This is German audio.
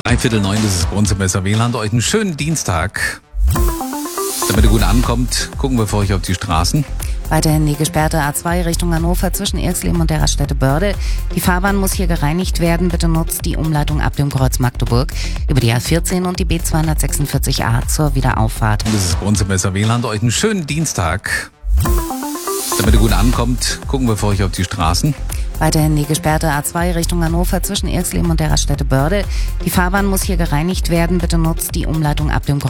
8:45 ist es Wohnzimmer WLAN. Euch einen schönen Dienstag. Damit ihr gut ankommt, gucken wir für euch auf die Straßen. Weiterhin die gesperrte A2 Richtung Hannover zwischen Irxleben und der Raststätte Börde. Die Fahrbahn muss hier gereinigt werden. Bitte nutzt die Umleitung ab dem Kreuz Magdeburg über die A14 und die B246a zur Wiederauffahrt. Das ist Wohnzimmer WLAN. Euch einen schönen Dienstag. Damit ihr gut ankommt, gucken wir für euch auf die Straßen. Weiterhin die gesperrte A2 Richtung Hannover zwischen Irxleben und der Raststätte Börde. Die Fahrbahn muss hier gereinigt werden. Bitte nutzt die Umleitung ab dem Kreuz